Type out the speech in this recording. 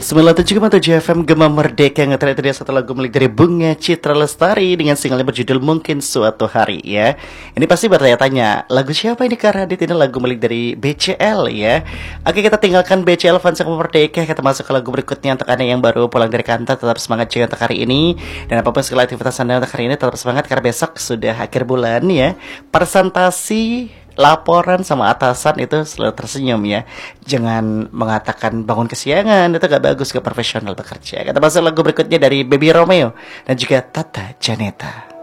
97,7 FM Gema Merdeka yang ngetret dia satu lagu milik dari Bunga Citra Lestari dengan singlenya berjudul Mungkin Suatu Hari ya. Ini pasti bertanya-tanya, lagu siapa ini Kak Radit? Ini lagu milik dari BCL ya. Oke, kita tinggalkan BCL fans Gema Merdeka, kita masuk ke lagu berikutnya untuk Anda yang baru pulang dari kantor. Tetap semangat juga untuk hari ini, dan apapun segala aktivitas Anda untuk hari ini tetap semangat karena besok sudah akhir bulan ya. Presentasi, laporan sama atasan itu selalu tersenyum ya. Jangan mengatakan bangun kesiangan, itu gak bagus, gak profesional bekerja. Kita masuk lagu berikutnya dari Baby Romeo dan juga Tata Janeta.